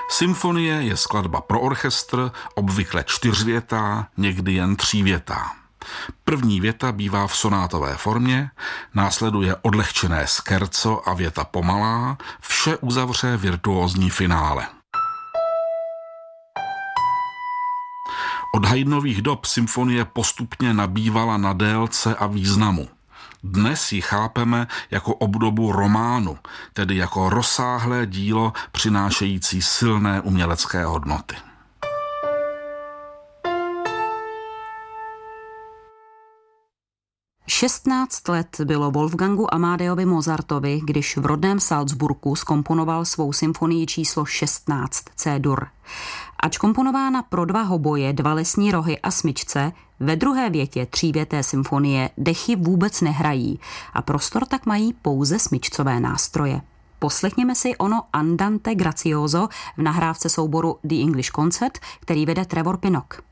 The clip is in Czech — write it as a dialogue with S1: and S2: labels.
S1: Symfonie je skladba pro orchestr, obvykle 4větá, někdy jen 3větá. První věta bývá v sonátové formě, následuje odlehčené scherzo a věta pomalá, vše uzavře virtuózní finále. Od Haydnových dob symfonie postupně nabývala na délce a významu. Dnes ji chápeme jako obdobu románu, tedy jako rozsáhlé dílo přinášející silné umělecké hodnoty.
S2: Šestnáct let bylo Wolfgangu Amadeovi Mozartovi, když v rodném Salzburgu zkomponoval svou symfonii číslo 16 C-dur. Ač komponována pro 2 hoboje, 2 lesní rohy a smyčce, ve druhé větě 3věté symfonie dechy vůbec nehrají a prostor tak mají pouze smyčcové nástroje. Poslechněme si ono Andante Grazioso v nahrávce souboru The English Concert, který vede Trevor Pinnock.